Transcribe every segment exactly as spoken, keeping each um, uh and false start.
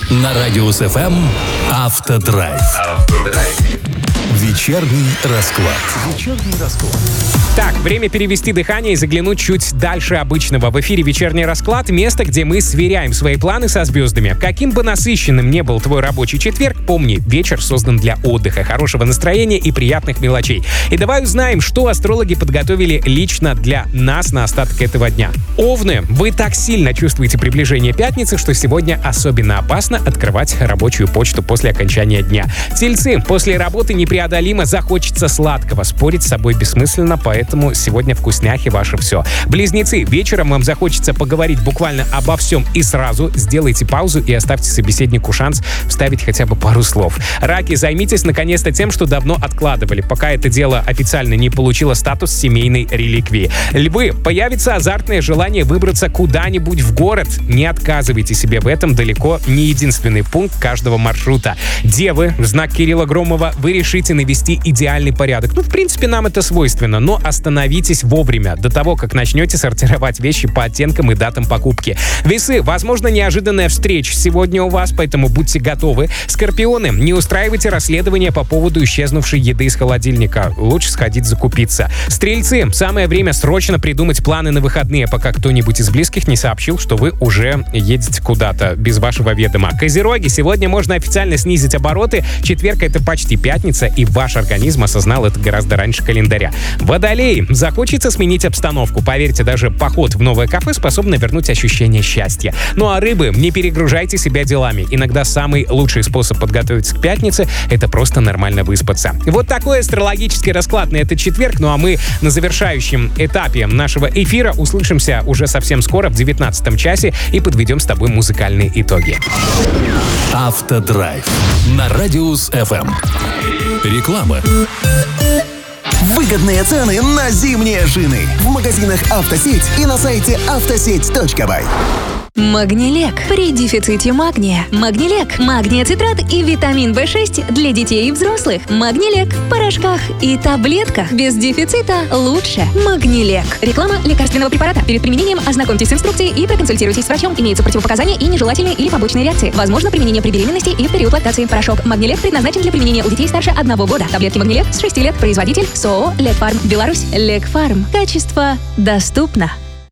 На Радиус эф эм «Автодрайв». Автодрайв. Вечерний расклад. Вечерний расклад. Так, время перевести дыхание и заглянуть чуть дальше обычного. В эфире «Вечерний расклад» — место, где мы сверяем свои планы со звездами. Каким бы насыщенным ни был твой рабочий четверг, помни, вечер создан для отдыха, хорошего настроения и приятных мелочей. И давай узнаем, что астрологи подготовили лично для нас на остаток этого дня. Овны, вы так сильно чувствуете приближение пятницы, что сегодня особенно опасно открывать рабочую почту после окончания дня. Тельцы, после работы непреодолимо захочется сладкого. Спорить с собой бессмысленно, поэтому Поэтому сегодня вкусняхи ваше все. Близнецы, вечером вам захочется поговорить буквально обо всем и сразу. Сделайте паузу и оставьте собеседнику шанс вставить хотя бы пару слов. Раки, займитесь наконец-то тем, что давно откладывали, пока это дело официально не получило статус семейной реликвии. Львы, появится азартное желание выбраться куда-нибудь в город. Не отказывайте себе в этом, далеко не единственный пункт каждого маршрута. Девы, в знак Кирилла Громова, вы решите навести идеальный порядок. Ну, в принципе, нам это свойственно, но остановитесь вовремя, до того, как начнете сортировать вещи по оттенкам и датам покупки. Весы, возможно, неожиданная встреча сегодня у вас, поэтому будьте готовы. Скорпионы, не устраивайте расследование по поводу исчезнувшей еды из холодильника. Лучше сходить закупиться. Стрельцы, самое время срочно придумать планы на выходные, пока кто-нибудь из близких не сообщил, что вы уже едете куда-то без вашего ведома. Козероги, сегодня можно официально снизить обороты. Четверг — это почти пятница, и ваш организм осознал это гораздо раньше календаря. Водолей, захочется сменить обстановку. Поверьте, даже поход в новое кафе способен вернуть ощущение счастья. Ну а рыбы, не перегружайте себя делами. Иногда самый лучший способ подготовиться к пятнице — это просто нормально выспаться. Вот такой астрологический расклад на этот четверг. Ну а мы на завершающем этапе нашего эфира услышимся уже совсем скоро в девятнадцатом часе и подведем с тобой музыкальные итоги. Автодрайв на Радиус эф эм. Реклама. Выгодные цены на зимние шины в магазинах «Автосеть» и на сайте автосеть точка бай. Магнилек. При дефиците магния. Магнилек. Магния цитрат и витамин вэ шесть для детей и взрослых. Магнилек. В порошках и таблетках. Без дефицита лучше. Магнилек. Реклама лекарственного препарата. Перед применением ознакомьтесь с инструкцией и проконсультируйтесь с врачом. Имеются противопоказания и нежелательные или побочные реакции. Возможно применение при беременности и в период лактации. Порошок Магнилек предназначен для применения у детей старше одного года. Таблетки Магнилек с шести лет. Производитель СОО «Лекфарм». Беларусь. Лекфарм. Качество доступно.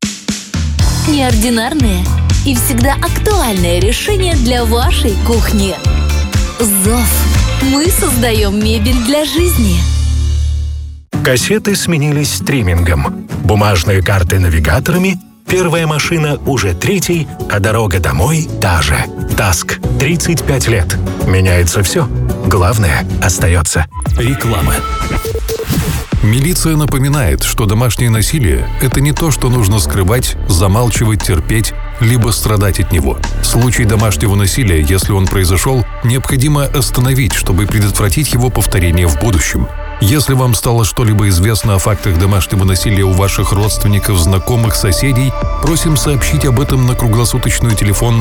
Неординарные и всегда актуальное решение для вашей кухни. ЗОВ. Мы создаем мебель для жизни. Кассеты сменились стримингом. Бумажные карты навигаторами. Первая машина уже третий, а дорога домой та же. Таск. тридцать пять лет. Меняется все. Главное остается. Реклама. Милиция напоминает, что домашнее насилие – это не то, что нужно скрывать, замалчивать, терпеть, либо страдать от него. Случай домашнего насилия, если он произошел, необходимо остановить, чтобы предотвратить его повторение в будущем. Если вам стало что-либо известно о фактах домашнего насилия у ваших родственников, знакомых, соседей, просим сообщить об этом на круглосуточный телефон